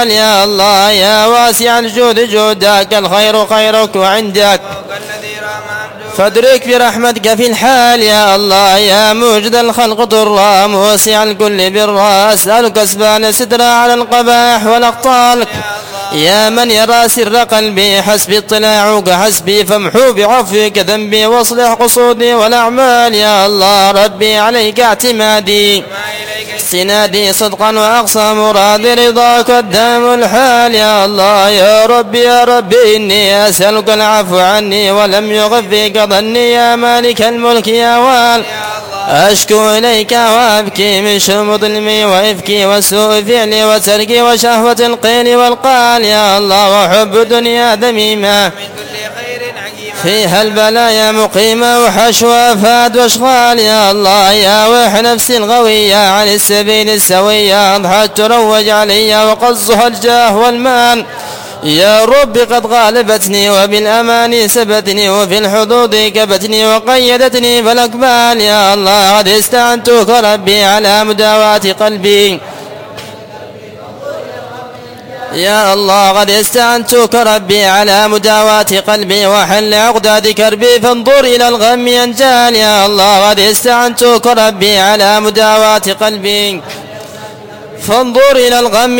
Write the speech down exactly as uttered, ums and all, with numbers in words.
يا الله يا واسع الجود جودك الخير خيرك وعندك فادرك برحمتك في الحال يا الله يا موجد الخلق ضرا موسع الكل برا أسألك أسبان سترا على القبائح والأخطال يا من يرى سر قلبي حسبي اطلاعك حسبي فامحو بعفوك ذنبي واصلح قصودي والأعمال يا الله ربي عليك اعتمادي استنادي صدقا وأقصى مرادي رضاك الدام الحال يا الله يا ربي يا ربي إني أسألك العفو عني ولم يغفك ظني يا مالك الملك يا وال أشكو إليك وأبكي من شم ظلمي وإفكي وسوء فعلي وتركي وشهوة القيل والقال يا الله وحب دنيا ذميمة فيها البلايا مقيمة وحشو أفاد واشغال يا الله يا ويح نفسي الغوية عن السبيل السوية أضحت تروج علي وقصها الجاه والمال يا رب قد غالبتني وبالأمان سبتني وفي الحدود كبتني وقيدتني فالأقبال يا الله قد استعنتك ربي على مداواة قلبي يا الله قد استعنتك ربي على مداواة قلبي وحل عقدات كربي فانظر إلى الغم ينجال يا الله قد استعنتك ربي على مداواة قلبي فانظر إلى الغم